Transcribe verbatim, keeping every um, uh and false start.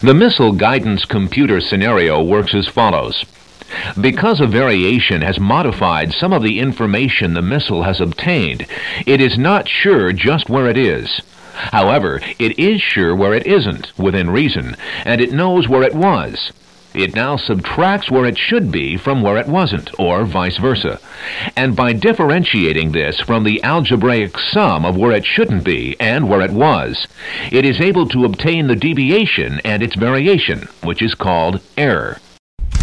The missile guidance computer scenario works as follows. Because a variation has modified some of the information the missile has obtained, it is not sure just where it is. However, it is sure where it isn't, within reason, and it knows where it was. It now subtracts where it should be from where it wasn't, or vice versa. And by differentiating this from the algebraic sum of where it shouldn't be and where it was, it is able to obtain the deviation and its variation, which is called error.